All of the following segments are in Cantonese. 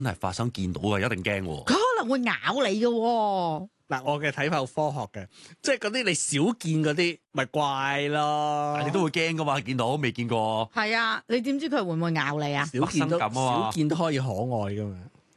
係發生見到嘅，一定驚喎。 佢可能會咬你嘅喎。 嗱，我嘅睇法好科學嘅，即係嗰啲你少見嗰啲，咪怪咯。 但係你都會驚噶嘛？見到未見過， 係啊，你點知佢會唔會咬你啊？ 少見都陌生感啊嘛少見都可以可愛噶嘛。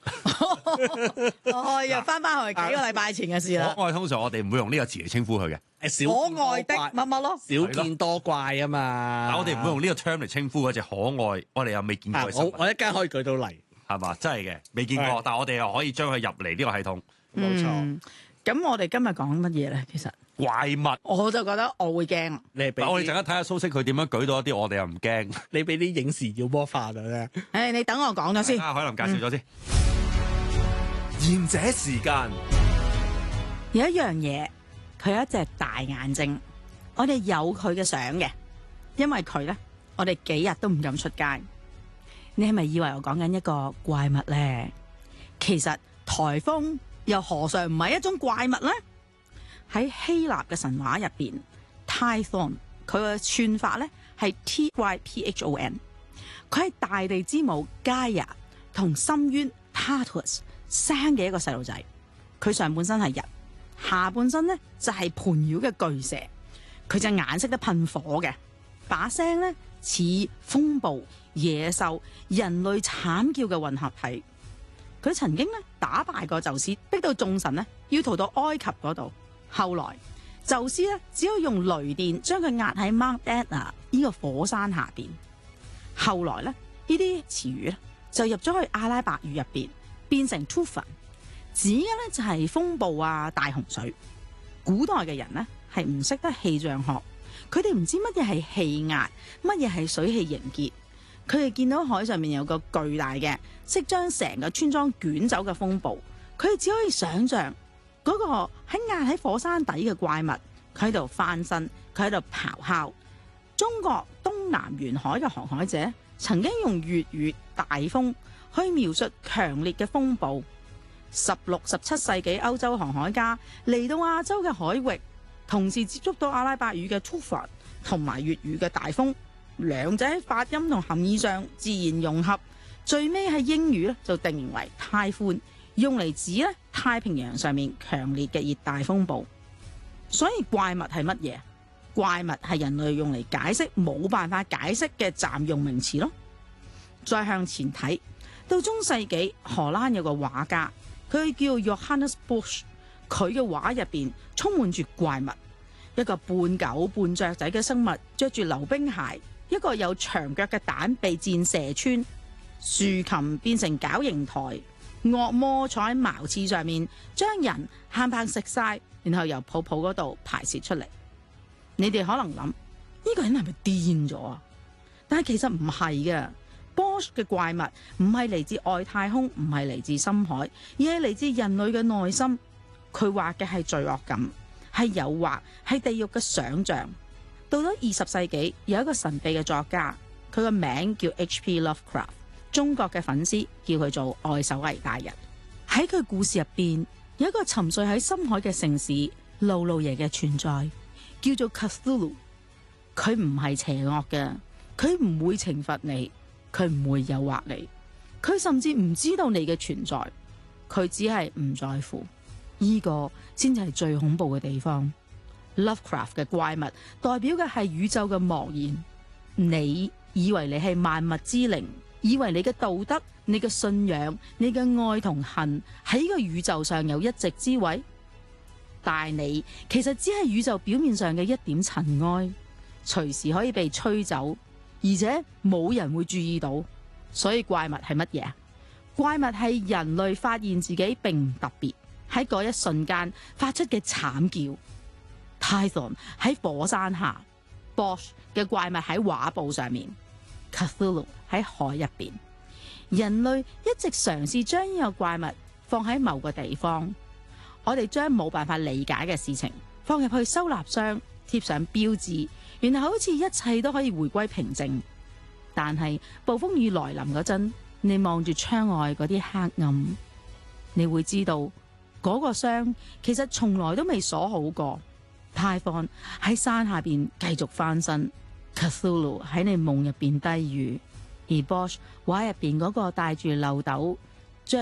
哦，又翻去幾個禮拜前嘅事啦。 可愛通常我哋唔會用呢個詞嚟稱呼佢嘅， 誒，少見可愛的多怪乜乜咯。 少見多怪啊嘛。 但我哋唔會用呢個 term 嚟稱呼嗰隻可愛，我哋又未見過啊嘅生物， 我一間可以舉到例， 係嘛？真係嘅，未見過係， 但係我哋又可以將佢入嚟呢個系統。 冇錯。 嗯咁我哋今日講乜嘢咧？其實怪物， 我就覺得我會驚。 你係俾嗱我哋陣啲間睇下蘇軾佢點樣舉到一啲我哋又唔驚。 你俾啲影視妖魔化咗啫。 誒，你等我講咗先。 啊，海林介紹咗先。 賢者時間有一樣嘢，佢有一隻大眼睛，我哋有佢嘅相嘅，因為佢咧，我哋幾日都唔敢出街。你係咪以為我講緊一個怪物咧？其實颱風又何嘗唔係一種怪物呢？喺希臘嘅神話入邊 Typhon 佢嘅串法咧係 Typhon，佢係大地之母 Gaia 同深淵 Tartarus 生嘅一個細路仔。佢上半身係人，下半身咧就係盤繞嘅巨蛇。佢隻眼識得噴火嘅，把聲咧似風暴、野獸、人類慘叫嘅混合體。佢曾經咧打敗過宙斯，逼到眾神咧要逃到埃及嗰度。後來宙斯咧只可以用雷電將佢壓喺 Mount Etna 呢個火山下邊。後來咧呢啲詞語咧就入咗去阿拉伯語入邊，變成 Tufan， 指嘅咧就係風暴啊、大洪水。古代嘅人咧係唔識得氣象學，佢哋唔知乜嘢係氣壓，乜嘢係水氣凝結。佢哋見到海上面有個巨大嘅，即將成個村莊捲走嘅風暴，佢哋只可以想像嗰個喺壓喺火山底嘅怪物，佢喺度翻身，佢喺度咆哮。中國東南沿海嘅航海者曾經用粵語大風去描述強烈嘅風暴。16、17世紀歐洲航海家嚟到亞洲嘅海域，同時接觸到阿拉伯語嘅 Tufan 同埋粵語嘅大風。兩者喺發音同含義上自然融合，最尾喺英語咧就定型為泰寬，用嚟指咧太平洋上面強烈嘅熱帶風暴。所以怪物係乜嘢？怪物係人類用嚟解釋冇辦法解釋嘅暫用名詞咯。再向前睇，到中世紀荷蘭有個畫家，佢叫 Johannes Busch， 佢嘅畫入邊充滿住怪物，一個半狗半雀仔嘅生物，着住溜冰鞋。一個有長腳嘅蛋被箭射穿，豎琴變成絞刑台，惡魔坐喺茅廁上面，將人慳棒食晒，然後由泡泡嗰度排泄出嚟。你哋可能諗呢個人係咪癲咗啊？但係其實唔係嘅。Bosch 嘅怪物唔係嚟自外太空，唔係嚟自深海，而係嚟自人類嘅內心。佢畫嘅係罪惡感，係誘惑，係地獄嘅想像。到咗20世紀，有一個神秘嘅作家，佢個名叫 H.P. Lovecraft， 中國嘅粉絲叫佢做愛手藝大人。喺佢故事入邊，有一個沉睡喺深海嘅城市露露爺嘅存在，叫做 Cthulhu。佢唔係邪惡嘅，佢唔會懲罰你，佢唔會誘惑你，佢甚至唔知道你嘅存在，佢只係唔在乎。呢個先至係最恐怖嘅地方。Lovecraft 嘅怪物代表嘅係宇宙嘅漠然。你以為你係萬物之靈，以為你嘅道德、你嘅信仰、你嘅愛同恨喺呢個宇宙上有一席之位，但係你其實只係宇宙表面上嘅一點塵埃，隨時可以被吹走，而且冇人會注意到。所以怪物係乜嘢？怪物係人類發現自己並唔特別，喺嗰一瞬間發出嘅慘叫。Typhon 喺火山下， Bosch 嘅怪物喺畫布上面， Cthulhu 喺海入邊。人類一直嘗試將呢個怪物放喺某個地方，我哋將冇辦法理解嘅事情放入去收納箱，貼上標誌，然後好似一切都可以回歸平靜。但係暴風雨來臨嗰陣，你望住窗外嗰啲黑暗，你會知道嗰個箱其實從來都未鎖好過。Typhon喺山下邊繼續翻身， Cthulhu 喺你夢入邊低語，而 Bosch 畫入邊嗰個戴住漏斗